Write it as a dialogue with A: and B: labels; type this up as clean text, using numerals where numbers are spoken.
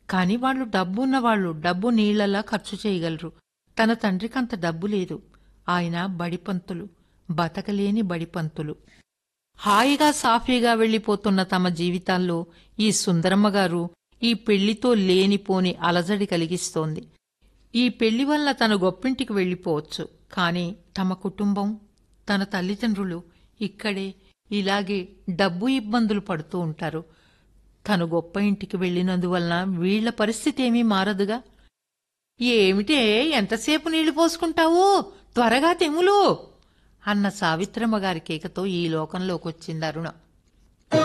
A: కాని వాళ్ళు డబ్బున్నవాళ్లు డబ్బు నీళ్లలా ఖర్చు చేయగలరు. తన తండ్రికంత డబ్బు లేదు. ఆయన బడిపంతులు, బతకలేని బడిపంతులు. హాయిగా సాఫీగా వెళ్లిపోతున్న తమ జీవితాల్లో ఈ సుందరమ్మగారు ఈ పెళ్లితో లేనిపోని అలజడి కలిగిస్తోంది. ఈ పెళ్లి వల్ల తన గొప్పింటికి వెళ్ళిపోవచ్చు. కాని తమ కుటుంబం, తన తల్లిదండ్రులు ఇక్కడే ఇలాగే డబ్బు ఇబ్బందులు పడుతూ ఉంటారు. తను గొప్ప ఇంటికి వెళ్లినందువలన వీళ్ల పరిస్థితేమీ మారదుగా. ఏమిటే, ఎంతసేపు నీళ్లు పోసుకుంటావు? త్వరగా తెములు అన్న సావిత్రమ్మగారి కేకతో ఈ లోకంలోకొచ్చింది అరుణ.